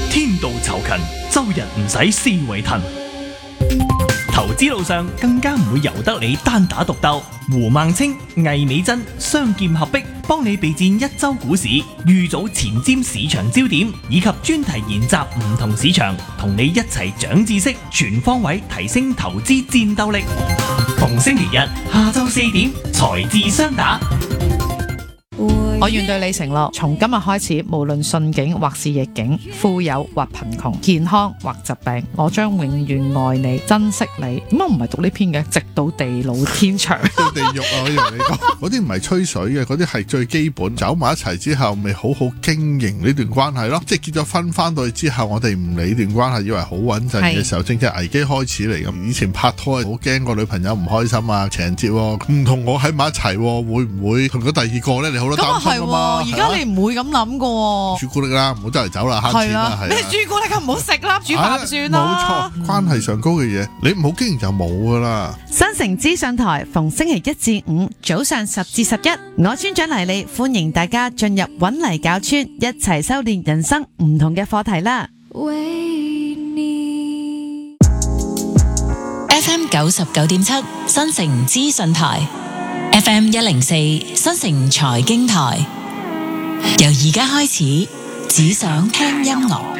天道酬勤，周日唔使思維騰。投資路上更加唔會由得你單打獨鬥。胡孟青、魏美珍雙劍合璧，幫你備戰一周股市，預早前瞻市場焦點，以及專題研習唔同市場，同你一齊長知識，全方位提升投資戰鬥力。逢星期日下晝4點，財智雙打。 我願對你承諾，從今日開始，無論順境或是逆境，富有或貧窮，健康或疾病，我將永遠愛你、珍惜你。點解唔係讀呢篇嘅？直到地老天長。 到地獄啊！我同你講，嗰啲唔係吹水嘅，嗰啲係最基本。走埋一齊之後，咪好好經營呢段關係咯。即係結咗婚翻到去之後，我哋唔理段關係，以為好穩陣嘅時候，正正危機開始嚟咁。以前拍拖好驚個女朋友唔開心啊，情人節唔同我喺埋一齊，會唔會同咗第二個咧？你好多擔心。係而家你唔會咁諗噶， 朱古力啦，唔好周圍走啦，慳錢啦，係。 咩朱古力咁唔好食啦，煮飯算啦。 冇錯，關係上高嘅嘢，你唔好經營就冇噶啦。 新城資訊台逢星期一至五早上10至11，我村長黎利歡迎大家進入搵泥搞村，一齊修煉人生唔同嘅課題啦。 FM 99.7新城資訊台。FM 104新城財經台，由而家開始，只想聽音樂。